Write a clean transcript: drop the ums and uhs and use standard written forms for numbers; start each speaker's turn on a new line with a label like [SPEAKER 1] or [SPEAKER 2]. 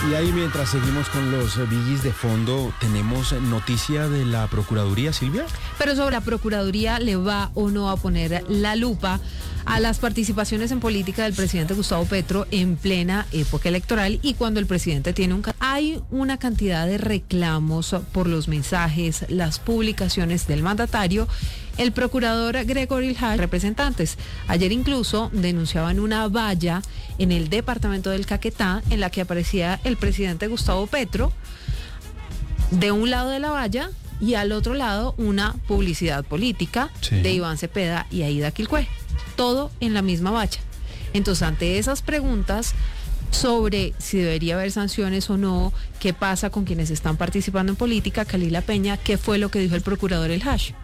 [SPEAKER 1] Y ahí, mientras seguimos con los billys de fondo, ¿tenemos noticia de la Procuraduría, Silvia?
[SPEAKER 2] Pero sobre la Procuraduría, ¿le va o no a poner la lupa a las participaciones en política del presidente Gustavo Petro en plena época electoral y cuando el presidente tiene hay una cantidad de reclamos por los mensajes, las publicaciones del mandatario? El procurador Gregory Hash, representantes, ayer incluso denunciaban una valla en el departamento del Caquetá en la que aparecía el presidente Gustavo Petro de un lado de la valla y al otro lado una publicidad política de Iván Cepeda y Aída Quilcué, todo en la misma valla. Entonces, ante esas preguntas sobre si debería haber sanciones o no, qué pasa con quienes están participando en política, Kalila Peña, ¿qué fue lo que dijo el procurador El Hash?